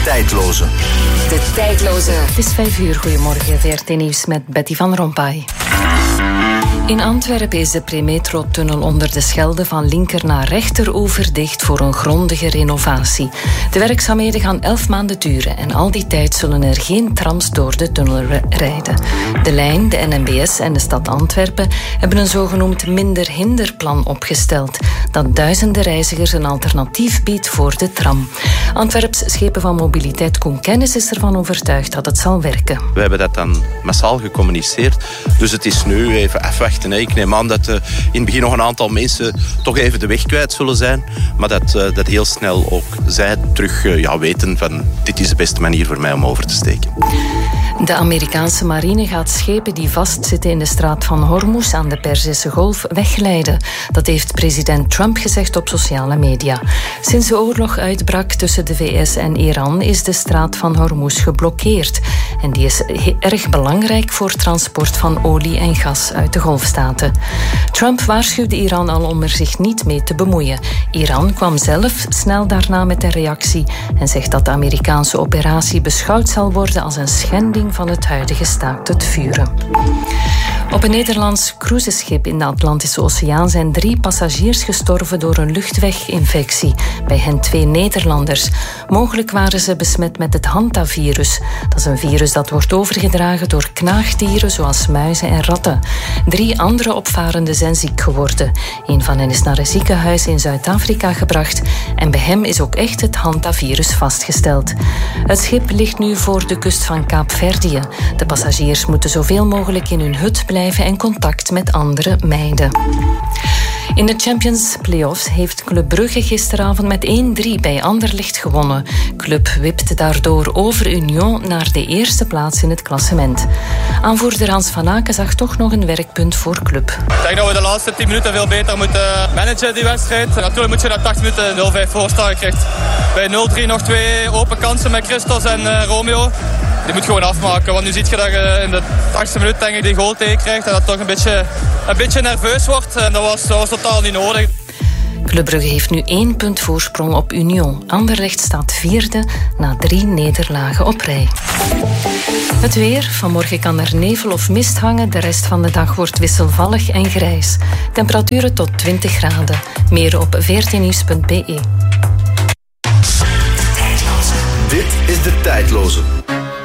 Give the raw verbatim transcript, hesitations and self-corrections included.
tijdloze. De tijdloze. Het is vijf uur. Goedemorgen. V R T Nieuws met Betty van Rompuy. In Antwerpen is de Premetro-tunnel onder de Schelde van linker naar rechter overdicht voor een grondige renovatie. De werkzaamheden gaan elf maanden duren en al die tijd zullen er geen trams door de tunnel rijden. De lijn, de N M B S en de stad Antwerpen hebben een zogenoemd minder-hinder-plan opgesteld dat duizenden reizigers een alternatief biedt voor de tram. Antwerps Schepen van Mobiliteit Koen Kennis is ervan overtuigd dat het zal werken. We hebben dat dan massaal gecommuniceerd, dus het is nu even afwachten. Ik neem aan dat uh, in het begin nog een aantal mensen toch even de weg kwijt zullen zijn, maar dat, uh, dat heel snel ook zij terug uh, ja, weten van dit is de beste manier voor mij om over te steken. De Amerikaanse marine gaat schepen die vastzitten in de straat van Hormuz aan de Perzische Golf wegleiden. Dat heeft president Trump gezegd op sociale media. Sinds de oorlog uitbrak tussen de V S en Iran is de straat van Hormuz geblokkeerd. En die is erg belangrijk voor transport van olie en gas uit de golfstaten. Trump waarschuwde Iran al om er zich niet mee te bemoeien. Iran kwam zelf snel daarna met een reactie en zegt dat de Amerikaanse operatie beschouwd zal worden als een schending van het huidige staakt het vuren. Op een Nederlands cruiseschip in de Atlantische Oceaan zijn drie passagiers gestorven door een luchtweginfectie. Bij hen twee Nederlanders. Mogelijk waren ze besmet met het hantavirus. Dat is een virus dat wordt overgedragen door knaagdieren zoals muizen en ratten. Drie andere opvarenden zijn ziek geworden. Een van hen is naar een ziekenhuis in Zuid-Afrika gebracht en bij hem is ook echt het hantavirus vastgesteld. Het schip ligt nu voor de kust van Kaapverdië. De passagiers moeten zoveel mogelijk in hun hut blijven en contact met andere mijden. In de Champions Playoffs heeft Club Brugge gisteravond met één drie bij Anderlecht gewonnen. Club wipte daardoor over Union naar de eerste plaats in het klassement. Aanvoerder Hans van Aken zag toch nog een werkpunt voor Club. Ik denk dat we de laatste tien minuten veel beter moeten managen die wedstrijd. Natuurlijk moet je na tachtig minuten nul vijf voorstaan. Je krijgt bij nul drie nog twee open kansen met Christos en uh, Romeo. Die moet gewoon afmaken, want nu zie je dat je in de tachtigste minuut denk ik die goal tegenkrijgt en dat toch een beetje, een beetje nerveus wordt. En dat was, dat was totaal niet nodig. Club Brugge heeft nu één punt voorsprong op Union. Anderlecht staat vierde na drie nederlagen op rij. Het weer. Vanmorgen kan er nevel of mist hangen. De rest van de dag wordt wisselvallig en grijs. Temperaturen tot twintig graden. Meer op v r t nieuws punt b e. Dit is de tijdloze.